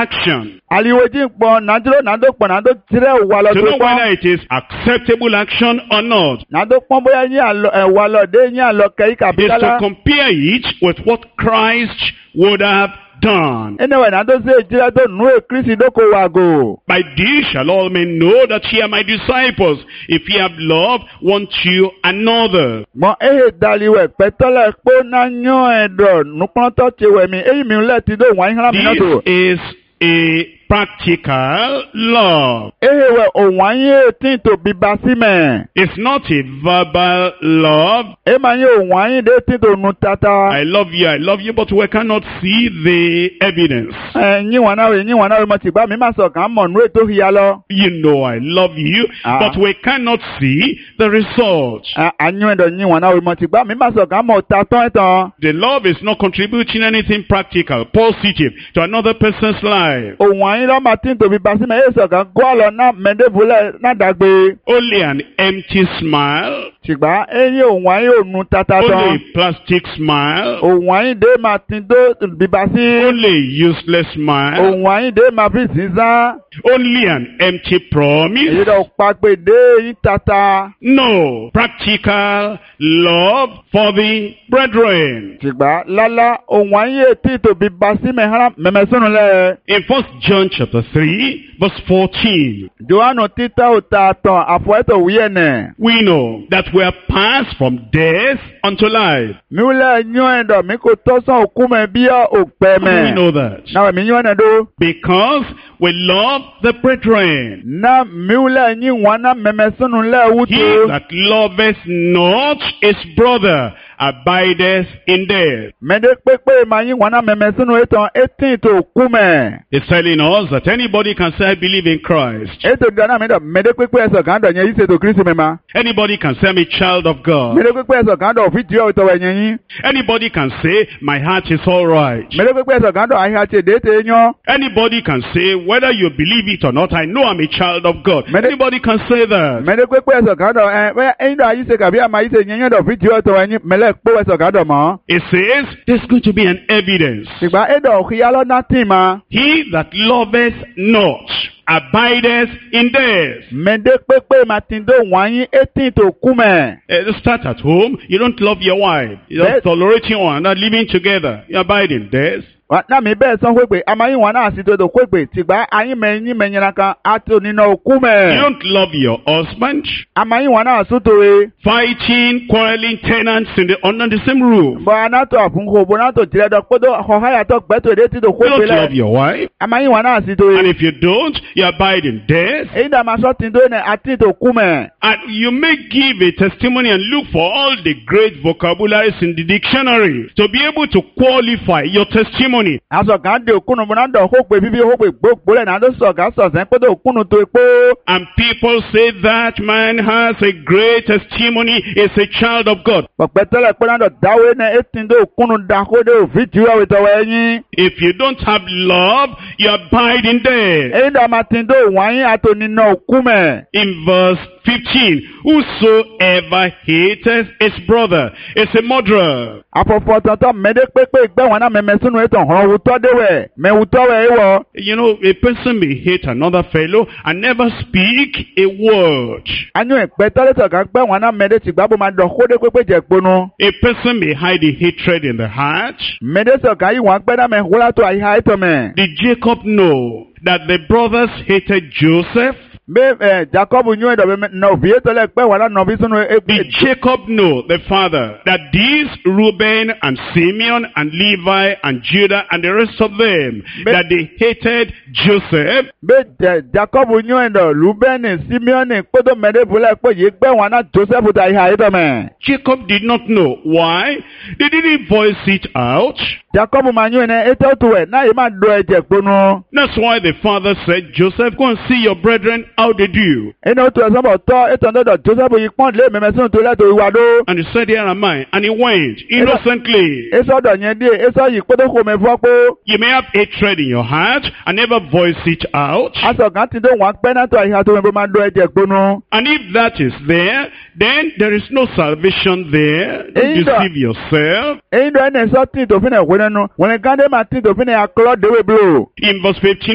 action. Aliwoji nkpọ nadro nado kpọ nado tire walo To to know whether kpọ. it is acceptable action or not. Nado kpọ bóyá yín àlọ walo de yín àlọ kẹ́yí Is to kàbíkálá. compare it with what Christ would have done. Anyway, nado se ejira to nu e Kristi doko wago. By this shall all men know that ye are my disciples, if ye have love one to another. Mọ ehe daliwẹ pẹtọlẹ kpó na nyọ ẹdọ nukpọtọ tiwẹ mi eyi mi lẹ ti do wọn ihara mi náà tó. This is a practical love. Ehe wẹ òwọn anyi etí tó bíbá sí mẹ. It's not a verbal love. E ma nye òwọn anyi de etí tó nu tata. I love you, but we cannot see the evidence. Yín wọn náà wẹ mọ tìgbà mi máa sọ kàn mọ̀ nú ètò ìyá lọ. You know I love you, but we cannot see the result. Anyi ẹ̀dọ̀ yín wọn náà wẹ mọ tìgbà mi máa sọ kàn mọ̀ ta tán ẹ̀tàn. The love is not contributing anything practical, positive to another person's life. Òwọn anyi lọ́ máa tí ń tóbi bá sí mẹ, èyí sọ kàn gọ́ àlọ́ náà mẹ́ndébùlẹ̀ náà dàgbé. Only an empty smile, Tìgbà eyín òwọn anyi ò nu tata only tán. a plastic smile, Òun àyìn dé máa ti dó bíbá sí. only a useless smile, Òun àyìn dé máa fi sísá. only an empty promise. Èyí lọ pàgbédé yín tata. No practical love for the brethren. Tìgbà lálá òun àyìn ètí tó bíbá sí mẹ̀mẹ́sùnù lẹ̀. In 1 John chapter 3, verse 14, Jòhánù títà ò ta tàn àfọ̀ẹ́tò wíyẹnẹ̀. we know that we are passed from death unto life. Mi wúlẹ̀ yún ẹ̀dọ̀ mi kò tọ́sán òkú mẹ́ bí òpẹ́ How do we mẹ́. know that? Náà mi yún ẹ̀dọ̀ dó. Because we love the brethren. Náà mi wúlẹ̀ yín wọn náà mẹ̀mẹ́sùnù lẹ̀ He wútu. that loveth not his brother abideth in death. Mẹ́dẹ́ pépé máa yín wọn náà mẹ̀mẹ́sùnù ètò etí tó òkú mẹ́. It's telling us that anybody can say, I believe in Christ. Ètò ìdáná mi dọ̀ mẹ́dẹ́ pépé ẹ̀sọ̀ kan dọ̀ yẹn yìí ṣètò Kristi mẹ́ma. Anybody can say, I'm a child of God. Mẹ́dẹ́ pépé ẹ̀sọ̀ kan dọ̀ fídíò ìtọ̀wọ̀ ẹ̀yìn yín. Anybody can say, my heart is all right. Mẹ́dẹ́ pépé ẹ̀sọ̀ kan dọ̀ àyíká ṣe déété yán. Anybody can say, whether you believe it or not, I know I'm a child of God. Many- Anybody can say that. Mẹ́dẹ́ pépé ẹ̀sọ̀ kan dọ̀ ẹ̀yìn dọ̀ àyíṣe kàbí àmà àyíṣe yẹn yẹn dọ̀ fídíò ìtọ̀wọ̀ ẹ̀yìn mẹ́lẹ̀ pé ẹ̀sọ̀ kan dọ̀ mọ́. It says, there's going to be an evidence. Ṣùgbọ́n ẹ̀dọ̀ òkìyá lọ́nà tì ma. He that loveth not abideth in death. Mẹ́dẹ́ pépé ma ti dó wọ̀nyí etí tó kú mẹ́. Start at home. You don't love your wife. You don't Yes. tolerate one, not living together. You abide in death. Náà mi bẹ́ẹ̀ sọ pé àmàyìn wọn náà sì tó tó pépè tìgbà ayín mẹ́yìn mẹ́yìn kan àti nínú òkú You mẹ́. don't love your husband. Àmàyìn wọn náà sùn tòwe. Fighting, quarreling tenants under the same roof. Bọ̀ anátọ̀ àfúnkò bọ̀ anátọ̀ tìrẹ̀ dọ̀ pé ọ̀háyàtọ̀ gbẹ́tò èdè tí tó kó You don't ìpínlẹ̀. love your wife. Àmàyìn wọn náà sì And tòwe. if you don't, you abide in death. Èyí dà máa sọ ti dó ní àti tó kú mẹ́. And you may give a testimony and look for all the great vocabularies in the dictionary to be able to qualify your testimony. Aṣọ kan dé òkúnu bọ̀ náà dọ̀ hópe bíbí hópe gbogbo lẹ̀ náà ló sọ̀ ká sọ̀sẹ̀ pé tó òkúnu tó epo. And people say that man has a great testimony, is a child of God. Pọ̀pẹ́ tẹ́lẹ̀ pé náà dọ̀ dáwé náà ètí dó òkúnu dàkódé òfin tí wọ́n tọwọ́ ẹ̀yìn. If you don't have love, you abide in death. Èyí dà máa ti dó wọ̀nyí àtò nínú òkú mẹ́. In verse 15, whosoever hateth his brother is a murderer. Afọ̀fọ̀ tọ̀tọ̀ mẹ́dẹ́ pépé gbẹ̀wọ̀n náà mẹ́mẹ́ sínú ètò ọ̀hún wùtọ́ déwẹ̀ mẹ́wùtọ́ wẹ̀ ẹ̀ wọ̀. You know, a person may hate another fellow and never speak a word. Anyú ìpẹ́ tọ́lẹ́tọ̀ kan gbẹ̀wọ̀n náà mẹ́dẹ́ ti gbàgbọ́ máa dọ̀ kódé pépé jẹ̀ gbónú. A person may hide a hatred in the heart. Mẹ́dẹ́ sọ̀kan yìí wọ́n gbẹ́dá mẹ́ wúlá tó àyíká ètò mẹ́. Did Jacob know that the brothers hated Joseph? Bẹ́ẹ̀ Jacob nyú ẹ̀dọ̀ bẹ́ẹ̀ nà òfin ètò lẹ̀ pẹ́ wọ́n náà nà bí sínú Did Jacob know, the father, that these Reuben and Simeon and Levi and Judah and the rest of them, that they hated Joseph? Bẹ́ẹ̀ Jacob nyú ẹ̀dọ̀ Rúbẹ́nì Simeoni kpọ́dọ̀ mẹ́dẹ́ bùlẹ̀ pé yìí gbẹ̀wọ̀n náà Joseph tó àyíká ètò mẹ́. Jacob did not know. Why? They didn't voice it out. Jacob máa nyú ẹ̀ ètò tó ẹ̀ náà yìí máa dọ̀ ẹ̀jẹ̀ gbónú. That's why the father said, Joseph, go and see your brethren, how they do. Ẹni tó ẹ̀sán bọ̀ tọ́ ètò ọ̀dọ̀ Joseph yìí pọ́n lé mẹ́mẹ́ sínú tó lẹ́tọ̀ ìwádó. And he said, here am I. And he went innocently. Èso ọ̀dọ̀ yẹn dé èso yìí kpọ́dọ̀ kò mẹ́ fọ́ pé. You may have hatred in your heart and never voice it out. Aṣọ kan ti dó wọn pẹ́ náà tó àyíká tó mẹ́ bó máa dọ̀ ẹ̀jẹ̀ gbónú. And if that is there, then there is no salvation there. Don't Either. deceive yourself. Èyí dọ̀ ẹni sọ tí tòfin ẹ̀ wọ́n nínú. Wọ́n ní kándé máa tí tòfin ẹ̀ akọ́lọ́ déwé blo. In verse 15,